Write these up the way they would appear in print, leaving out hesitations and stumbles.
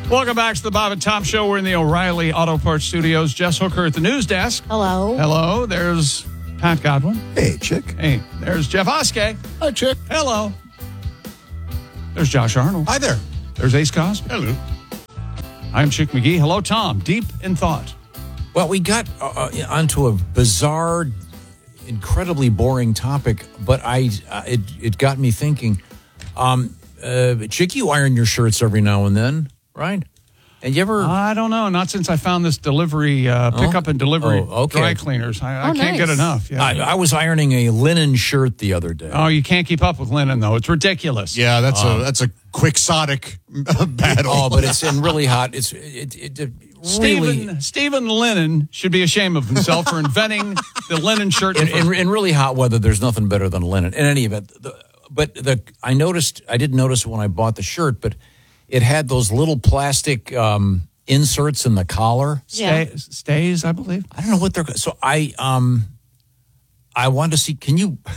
Welcome back to the Bob and Tom Show. We're in the O'Reilly Auto Parts Studios. Jess Hooker at the news desk. Hello. Hello. There's Pat Godwin. Hey, Chick. Hey, there's Jeff Oskey. Hi, Chick. Hello. There's Josh Arnold. Hi there. There's Ace Cosby. Hello. I'm Chick McGee. Hello, Tom. Deep in thought. Well, we got onto a bizarre, incredibly boring topic, but it got me thinking. Chick, you iron your shirts every now and then, right? And you ever? I don't know. Not since I found this delivery, pickup and delivery dry cleaners. I can't get enough. Yeah. I was ironing a linen shirt the other day. Oh, you can't keep up with linen, though. It's ridiculous. Yeah, that's a quixotic battle. Oh, but it's in really hot. Stephen Lennon should be ashamed of himself for inventing the linen shirt. In really hot weather, there's nothing better than linen. In any event, I didn't notice when I bought the shirt, but it had those little plastic inserts in the collar. Stays, I believe. I don't know what they're. So I wanted to see. Can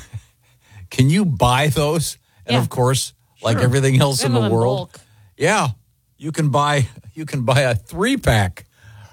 you buy those? And of course, like everything else in the world, you can buy a 3-pack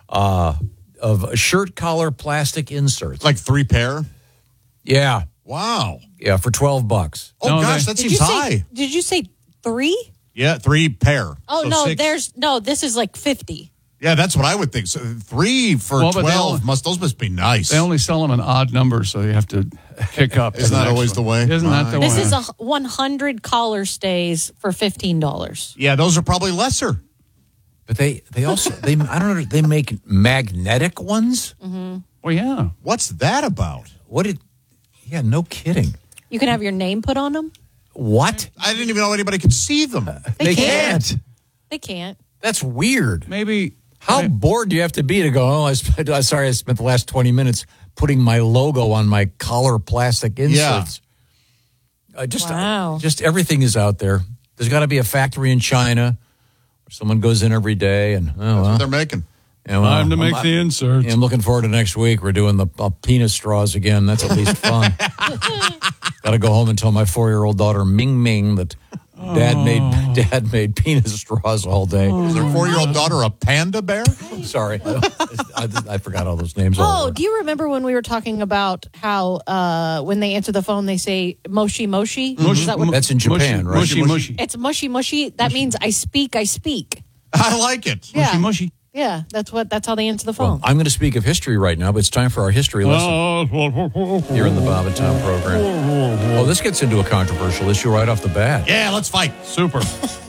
of shirt collar plastic inserts. Like 3 pair? Yeah. Wow. Yeah, for $12. Oh, gosh, that seems high. Did you say 3? Yeah, 3 pair. Oh, So no, 6. this is like 50. Yeah, that's what I would think. So 3 for 12 those must be nice. They only sell them in odd numbers, so you have to kick up. Isn't that always the way? Isn't that the way? This is 100 collar stays for $15. Yeah, those are probably lesser. But they also I don't know, they make magnetic ones? Mm-hmm. Well, yeah. What's that about? Yeah, no kidding. You can have your name put on them? What? I didn't even know anybody could see them. They can't. They can't. That's weird. Maybe. How bored do you have to be to go, I spent the last 20 minutes putting my logo on my collar plastic inserts. Yeah. Just everything is out there. There's got to be a factory in China where someone goes in every day and that's what they're making. Yeah, time to make the inserts. I'm looking forward to next week. We're doing the penis straws again. That's at least fun. Got to go home and tell my 4-year-old daughter Ming Ming that Dad made penis straws all day. Is their 4-year-old daughter a panda bear? Sorry, I forgot all those names. Oh, do you remember when we were talking about how when they answer the phone they say moshi moshi? Mm-hmm. Is that what That's in Japan, right? Mushy, mushy. it's mushy mushy? That means I speak. I like it. Yeah. Mushy, mushy. Yeah, that's how they answer the phone. Well, I'm going to speak of history right now, but it's time for our history lesson here in the Bob and Tom program. Oh, this gets into a controversial issue right off the bat. Yeah, let's fight. Super.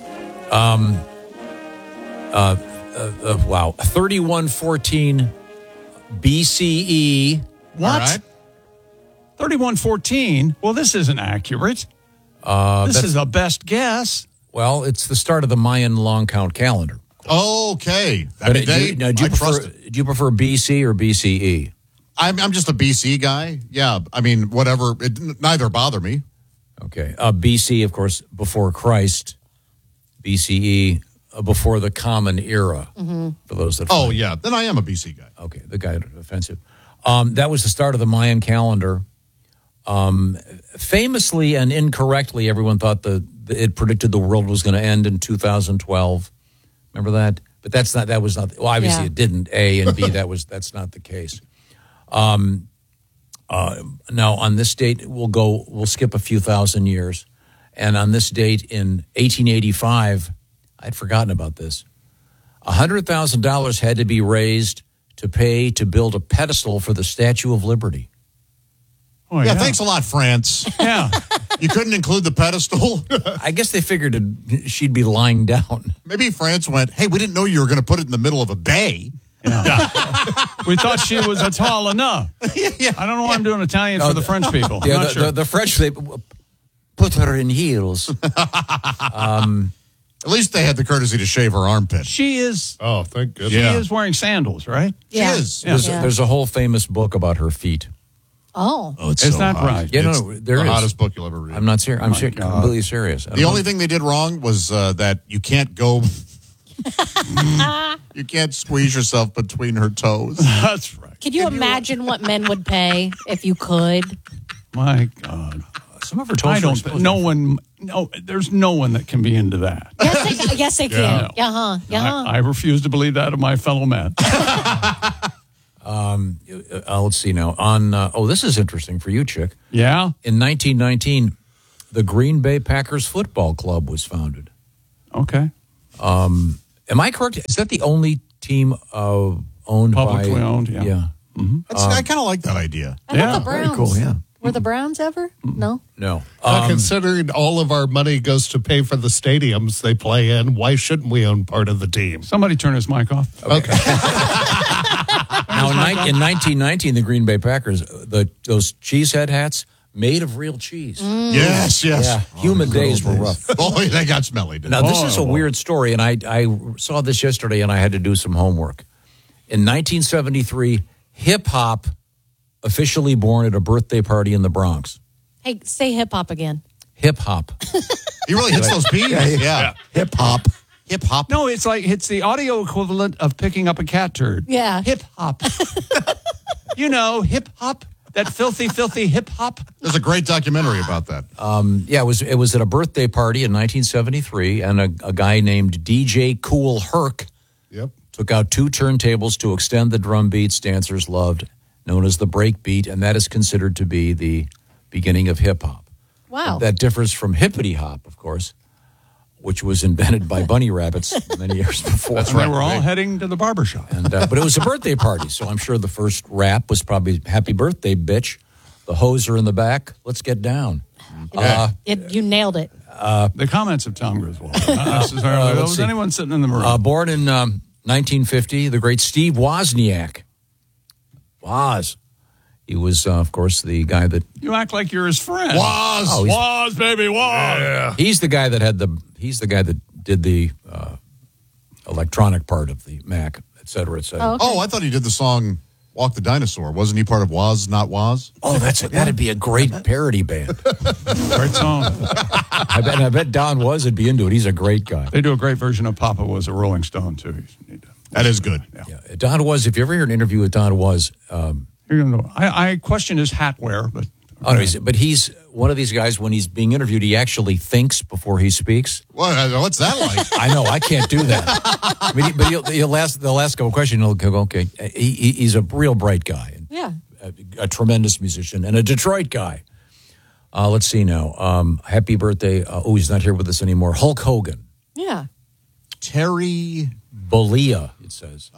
Wow. 3114 BCE. What? All right. 3114? Well, this isn't accurate. This is a best guess. Well, it's the start of the Mayan long count calendar. Okay. Do you prefer BC or BCE? I'm just a BC guy. Yeah, I mean, whatever. Neither bother me. Okay. BC, of course, before Christ. BCE, before the Common Era. Mm-hmm. For those that. Oh, yeah. Then I am a BC guy. Okay, the guy offensive. That was the start of the Mayan calendar. Famously and incorrectly, everyone thought it predicted the world was going to end in 2012. Remember that? But that was not. Well, obviously it didn't. A and B. That's not the case. Now on this date, we'll skip a few thousand years, and on this date in 1885, I'd forgotten about this. $100,000 had to be raised to pay to build a pedestal for the Statue of Liberty. Oh, yeah, thanks a lot, France. Yeah. You couldn't include the pedestal? I guess they figured she'd be lying down. Maybe France went, hey, we didn't know you were going to put it in the middle of a bay. Yeah. We thought she was tall enough. Yeah. I don't know why I'm doing Italian for the French people. Yeah, Not sure. the French, they put her in heels. At least they had the courtesy to shave her armpit. She is. Oh, thank goodness. She is wearing sandals, right? Yeah. She is. Yeah. There's a whole famous book about her feet. Oh, it's Is so that hot. right? Yeah, It's there the is. hottest book you'll ever read. I'm not serious. I'm My God. completely serious. The only thing they did wrong was that you can't go. You can't squeeze yourself between her toes. That's right. Can you imagine what men would pay if you could? My God. Some of her toes. I don't. No one. No, there's no one that can be into that. Yes, Yes, they can. I refuse to believe that of my fellow man. Let's see now. On this is interesting for you, Chick. Yeah. In 1919, the Green Bay Packers Football Club was founded. Okay. Am I correct? Is that the only team owned publicly owned? Yeah. Mm-hmm. I kind of like that idea. I thought the Browns. Very cool. Yeah. Were the Browns ever? No. Considering all of our money goes to pay for the stadiums they play in, why shouldn't we own part of the team? Somebody turn his mic off. Okay. Now, in 1919, the Green Bay Packers, those cheesehead hats made of real cheese. Yes. Yeah. Humid days were rough. Oh, they got smelly. Now, this is a weird story, and I saw this yesterday, and I had to do some homework. In 1973, hip-hop officially born at a birthday party in the Bronx. Hey, say hip hop again. Hip-hop. He really hits those beats. Yeah. Hip-hop. Hip-hop. No, it's the audio equivalent of picking up a cat turd. Yeah. Hip-hop. Hip-hop. That filthy hip-hop. There's a great documentary about that. It was at a birthday party in 1973, and a guy named DJ Kool Herc took out 2 turntables to extend the drum beats dancers loved, known as the break beat, and that is considered to be the beginning of hip-hop. Wow. That differs from hippity-hop, of course, which was invented by bunny rabbits many years before. That's right. They were all heading to the barbershop. But it was a birthday party, so I'm sure the first rap was probably "Happy Birthday, Bitch." The hoser in the back, let's get down. You nailed it. The comments of Tom Griswold. Not necessarily. Was anyone sitting in the room? Born in 1950, the great Steve Wozniak. Woz. He was, of course, the guy that... You act like you're his friend. Woz. Oh, Woz, baby, Woz. Yeah. He's the guy that He's the guy that did the electronic part of the Mac, et cetera, et cetera. I thought he did the song Walk the Dinosaur. Wasn't he part of Woz, Not Woz? Oh, that'd be a great parody band. Great song. I bet Don would be into it. He's a great guy. They do a great version of Papa Was a Rolling Stone, too. That is good. Yeah. Don Was, if you ever hear an interview with Don Was... I question his hat wear, but... but he's one of these guys, when he's being interviewed, he actually thinks before he speaks. What's that like? I know, I can't do that. He'll ask a couple questions, and he'll go, okay. He's a real bright guy. Yeah. A tremendous musician, and a Detroit guy. Let's see now. Happy birthday. He's not here with us anymore. Hulk Hogan. Yeah. Terry Bollea, it says.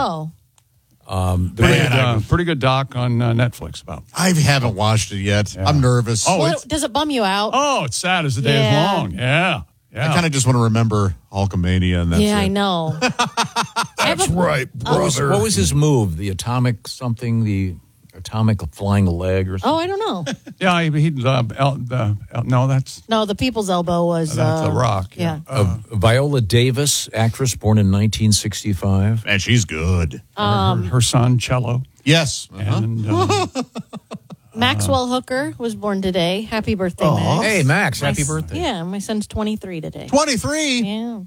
Pretty good doc on Netflix about. I haven't watched it yet. Yeah. I'm nervous. Does it bum you out? Oh, it's sad as the day is long. Yeah. I kind of just want to remember Hulkamania, and that's it. I know. That's right, brother. What was his move? The atomic something? The atomic flying leg or something? Oh, I don't know. No, the People's Elbow was... That's a rock. Yeah. Viola Davis, actress born in 1965. And she's good. Her son, Cello. Yes. And... Maxwell Hooker was born today. Happy birthday, Max. Hey, Max, happy birthday. Yeah, my son's 23 today. 23? Yeah.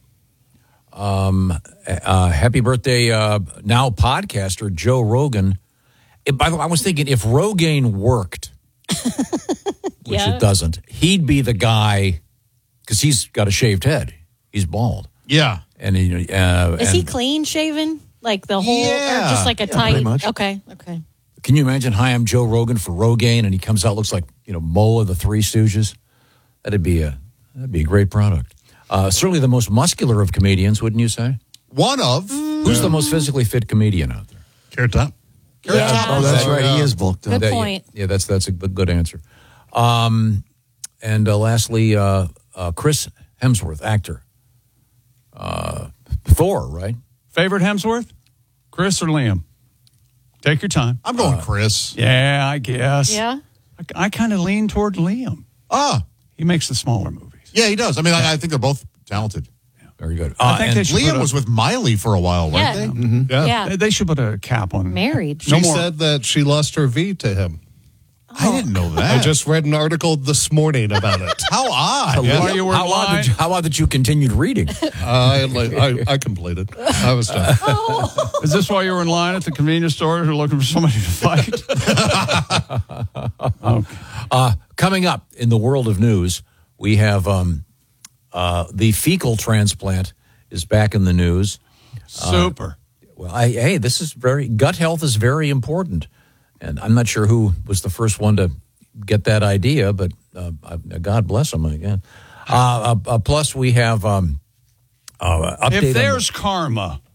Happy birthday, now podcaster Joe Rogan. By the way, I was thinking if Rogaine worked, which it doesn't, he'd be the guy, because he's got a shaved head. He's bald. Yeah. And is he clean shaven? Like the whole, or just like a tight? Pretty much. Okay. Can you imagine, hi, I'm Joe Rogan for Rogaine, and he comes out, looks like, Moe of the Three Stooges? That'd be a great product. Certainly the most muscular of comedians, wouldn't you say? One of. Who's the most physically fit comedian out there? Carrot Top. Oh, that's right. He is bulked up. Good point. Yeah, that's a good answer. And lastly, Chris Hemsworth, actor. Thor, right? Favorite Hemsworth? Chris or Liam? Take your time. I'm going Chris. Yeah, I guess. Yeah? I kind of lean toward Liam. He makes the smaller movies. Yeah, he does. I mean, I think they're both talented. Very good. I think Liam was with Miley for a while, weren't they? Mm-hmm. Yeah. They should put a cap on. Married. She said that she lost her V to him. I didn't know that. I just read an article this morning about it. How odd. How odd that you continued reading? I completed. I was done. Is this why you were in line at the convenience store looking for somebody to fight? Okay. Coming up in the world of news, we have The fecal transplant is back in the news. Super. Well, this is gut health is very important. And I'm not sure who was the first one to get that idea, but God bless them again. Plus, we have update. If there's karma,